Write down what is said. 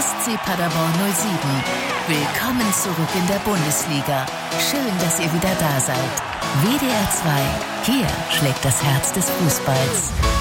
SC Paderborn 07. Willkommen zurück in der Bundesliga. Schön, dass ihr wieder da seid. WDR 2. Hier schlägt das Herz des Fußballs.